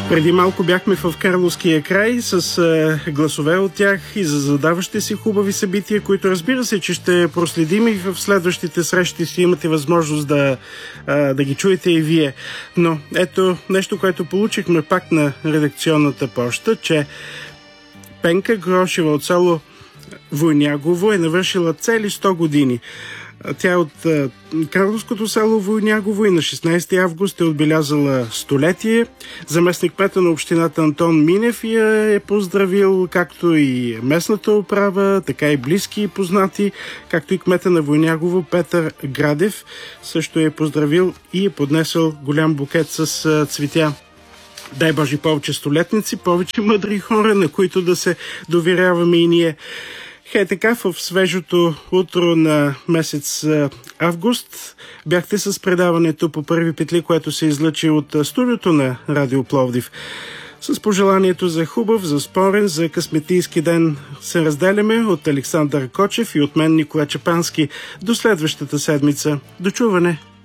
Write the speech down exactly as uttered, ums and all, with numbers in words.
Преди малко бяхме в Карловския край с е, гласове от тях и за задаващи си хубави събития, които разбира се, че ще проследим и в следващите срещи си имате възможност да, е, да ги чуете и вие. Но ето нещо, което получихме пак на редакционната поща, че Пенка Грошева от село Войнягово е навършила цели сто години. Тя е от а, Карловското село Войнягово и на шестнайсети август е отбелязала столетие. Заместник-кмета на общината Антон Минев я е поздравил, както и местната управа, така и близки и познати, както и кмета на Войнягово Петър Градев също е поздравил и е поднесъл голям букет с а, цветя. Дай Боже повече столетници, повече мъдри хора, на които да се доверяваме и ние. Хей, така в свежото утро на месец август бяхте с предаването по първи петли, което се излъчи от студиото на Радио Пловдив. С пожеланието за хубав, за спорен, за късметийски ден се разделяме от Александър Кочев и от мен Никола Чапански. До следващата седмица. До чуване!